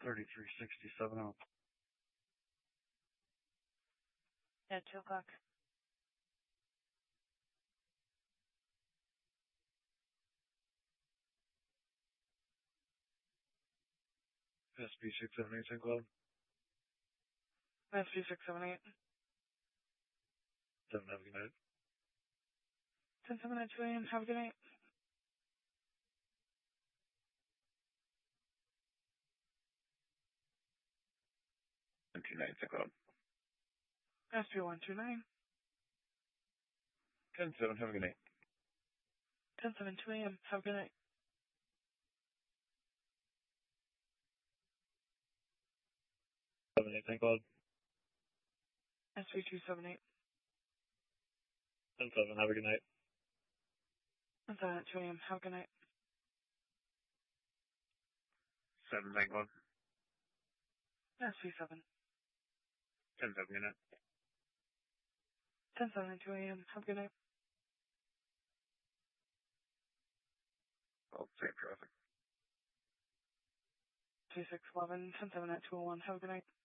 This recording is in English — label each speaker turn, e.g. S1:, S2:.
S1: 3367 out.
S2: At 2 o'clock.
S1: SB 678 St. Cloud.
S2: SB 678.
S1: 7, have a good night.
S2: 10-7 at 2 a.m. Have a good night.
S1: Good night, St. Cloud.
S2: SB 129.
S1: 10-7, have a good night.
S2: 10-7 2 a.m. Have a good night.
S1: 7-8 St. Cloud.
S2: SB 278.
S1: 10-7, have a good night.
S2: 10-7 at 2 a.m. Have a good night.
S1: 7 St. Cloud.
S2: SB 7.
S1: 10-7, good night.
S2: 10-7 at 2 a.m. Have a good night.
S1: Oh, same traffic.
S2: 2611. 10-7 at 201. Have a good night.